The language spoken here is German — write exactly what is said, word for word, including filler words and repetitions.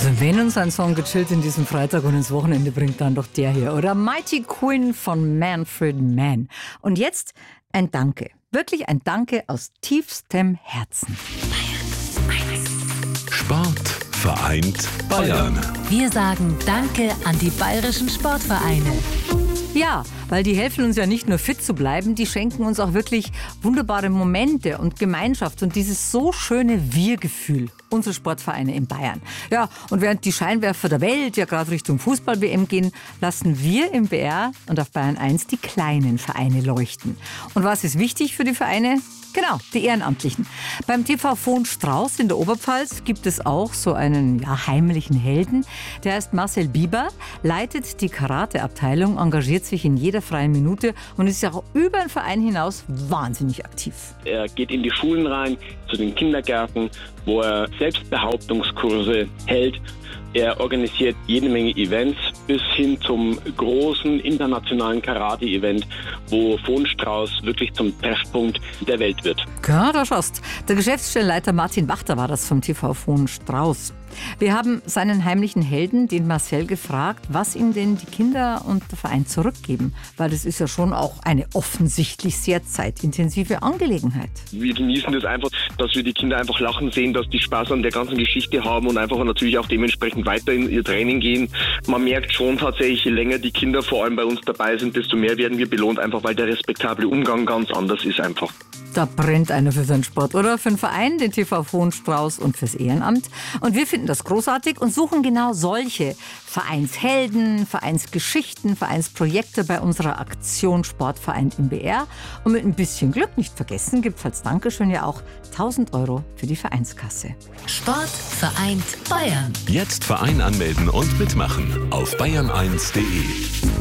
Also wenn uns ein Song gechillt in diesem Freitag und ins Wochenende bringt, dann doch der hier, oder? Mighty Quinn von Manfred Mann. Und jetzt ein Danke. Wirklich ein Danke aus tiefstem Herzen. Sport vereint Bayern. Wir sagen Danke an die bayerischen Sportvereine. Ja, weil die helfen uns ja nicht nur fit zu bleiben, die schenken uns auch wirklich wunderbare Momente und Gemeinschaft und dieses so schöne Wir-Gefühl, unsere Sportvereine in Bayern. Ja, und während die Scheinwerfer der Welt ja gerade Richtung Fußball-W M gehen, lassen wir im B R und auf Bayern eins die kleinen Vereine leuchten. Und was ist wichtig für die Vereine? Genau, die Ehrenamtlichen. Beim T V Von Strauß in der Oberpfalz gibt es auch so einen ja, heimlichen Helden. Der heißt Marcel Bieber, leitet die Karate-Abteilung, engagiert sich in jeder freien Minute und ist ja auch über den Verein hinaus wahnsinnig aktiv. Er geht in die Schulen rein, zu den Kindergärten, wo er Selbstbehauptungskurse hält. Er organisiert jede Menge Events bis hin zum großen internationalen Karate-Event, wo Von Strauß wirklich zum Treffpunkt der Welt wird. Ja, da schaust. Der Geschäftsstellenleiter Martin Wachter war das vom T V Von Strauß. Wir haben seinen heimlichen Helden, den Marcel, gefragt, was ihm denn die Kinder und der Verein zurückgeben. Weil das ist ja schon auch eine offensichtlich sehr zeitintensive Angelegenheit. Wir genießen das einfach, dass wir die Kinder einfach lachen sehen, dass die Spaß an der ganzen Geschichte haben und einfach natürlich auch dementsprechend weiter in ihr Training gehen. Man merkt schon tatsächlich, je länger die Kinder vor allem bei uns dabei sind, desto mehr werden wir belohnt, einfach weil der respektable Umgang ganz anders ist einfach. Da brennt einer für seinen Sport, oder? Für den Verein, den T V Von Strauß und fürs Ehrenamt. Und wir finden das großartig und suchen genau solche Vereinshelden, Vereinsgeschichten, Vereinsprojekte bei unserer Aktion Sportverein im B R. Und mit ein bisschen Glück, nicht vergessen, gibt es als Dankeschön ja auch tausend Euro für die Vereinskasse. Sport vereint Bayern. Jetzt Verein anmelden und mitmachen auf bayern eins punkt de.